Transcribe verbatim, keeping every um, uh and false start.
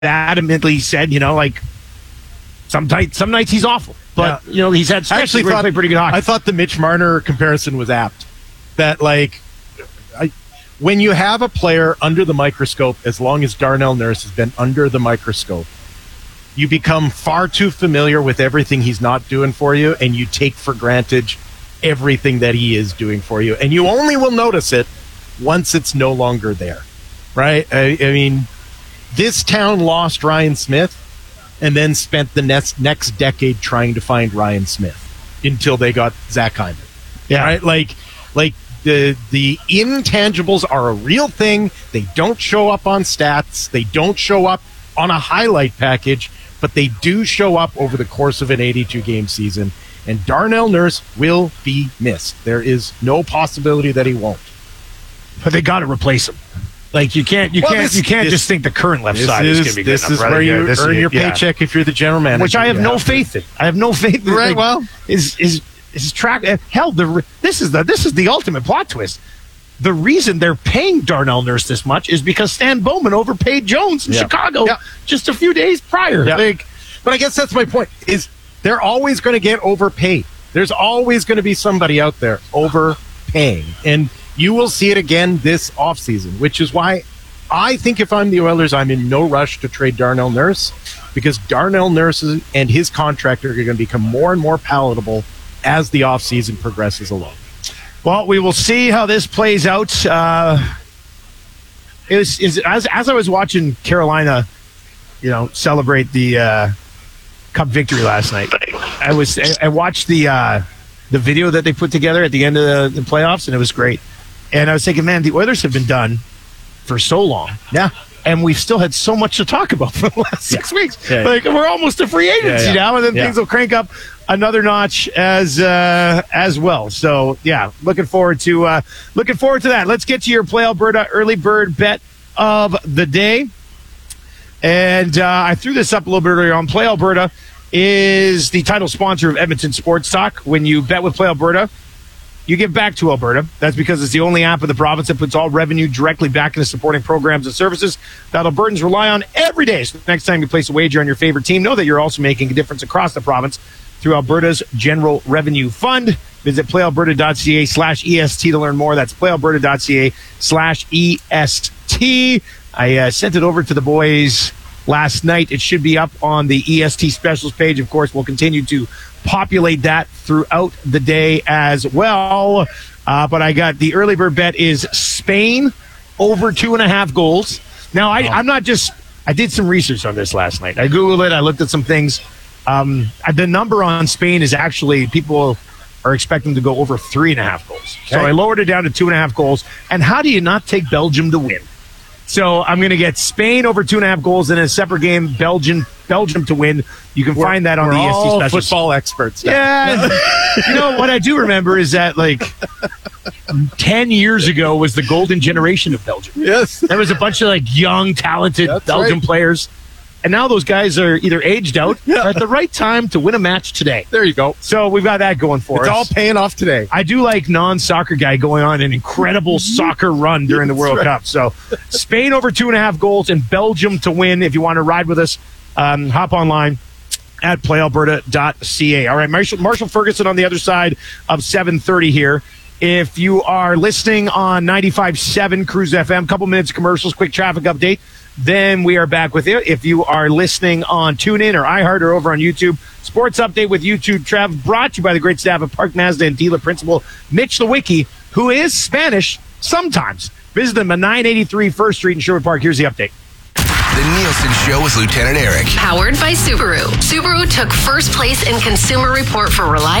adamantly said, you know, like some nights, some nights he's awful, but yeah. you know he's had actually thought, played pretty good hockey. I thought the Mitch Marner comparison was apt. That like, I, when you have a player under the microscope, as long as Darnell Nurse has been under the microscope, you become far too familiar with everything he's not doing for you, and you take for granted everything that he is doing for you, and you only will notice it once it's no longer there, right? I, I mean, this town lost Ryan Smith and then spent the next next decade trying to find Ryan Smith until they got Zach Hyman. Yeah, right. Like, like the the intangibles are a real thing. They don't show up on stats. They don't show up on a highlight package, but they do show up over the course of an eighty-two game season. And Darnell Nurse will be missed. There is no possibility that he won't. But they got to replace him. Like you can't, you well, can't, this, you can't this, just think the current left side is, is going to be good This enough, is right? where you this earn is, your yeah. paycheck if you're the general manager, which I have no have faith in. I have no faith in. Right. Like, well, is is is track hell? The this is the this is the ultimate plot twist. The reason they're paying Darnell Nurse this much is because Stan Bowman overpaid Jones in yeah. Chicago yeah. just a few days prior. Yeah. Like, but I guess that's my point. Is they're always going to get overpaid. There's always going to be somebody out there overpaying, and you will see it again this offseason, which is why I think if I'm the Oilers, I'm in no rush to trade Darnell Nurse, because Darnell Nurse and his contract are going to become more and more palatable as the offseason progresses along. Well, we will see how this plays out. Uh, it was, is, as, as I was watching Carolina, you know, celebrate the uh, Cup victory last night, I was I, I watched the uh, the video that they put together at the end of the, the playoffs, and it was great. And I was thinking, man, the Oilers have been done for so long. Yeah. And we've still had so much to talk about for the last six yeah. weeks. Yeah, like we're almost to free agency yeah, yeah. now, and then yeah. things will crank up another notch as uh, as well. So yeah, looking forward to uh, looking forward to that. Let's get to your Play Alberta early bird bet of the day. And uh, I threw this up a little bit earlier on. Play Alberta is the title sponsor of Edmonton Sports Talk. When you bet with Play Alberta, you give back to Alberta. That's because it's the only app in the province that puts all revenue directly back into supporting programs and services that Albertans rely on every day. So next time you place a wager on your favorite team, know that you're also making a difference across the province through Alberta's General Revenue Fund. Visit playalberta.ca slash EST to learn more. That's playalberta.ca slash EST. I uh, sent it over to the boys last night. It should be up on the E S T specials page. Of course, we'll continue to populate that throughout the day as well. Uh, but I got the early bird bet is Spain over two and a half goals. Now, I, I'm not just, I did some research on this last night. I Googled it. I looked at some things. Um, the number on Spain is actually, people are expecting to go over three and a half goals. Okay. So I lowered it down to two and a half goals. And how do you not take Belgium to win? So I'm going to get Spain over two and a half goals in a separate game, Belgium Belgium to win. You can we're, find that on we're the E S T all specials. Football experts. Now. Yeah. You know, what I do remember is that, like, ten years ago was the golden generation of Belgium. Yes. There was a bunch of, like, young, talented That's Belgian right. players. And now those guys are either aged out yeah. or at the right time to win a match today. There you go. So we've got that going for it's us. It's all paying off today. I do like non-soccer guy going on an incredible soccer run during the World right. Cup. So Spain over two and a half goals and Belgium to win. If you want to ride with us, um, hop online at play alberta dot c a. All right, Marshall, Marshall Ferguson on the other side of seven thirty here. If you are listening on ninety-five point seven Cruise F M, couple minutes of commercials, quick traffic update. Then we are back with you. If you are listening on TuneIn or iHeart or over on YouTube, Sports Update with YouTube Trav, brought to you by the great staff of Park Mazda and dealer principal Mitch Lewicki, who is Spanish sometimes. Visit them at nine eighty-three First Street in Sherwood Park. Here's the update. The Nielsen Show with Lieutenant Eric. Powered by Subaru. Subaru took first place in Consumer Report for reliability.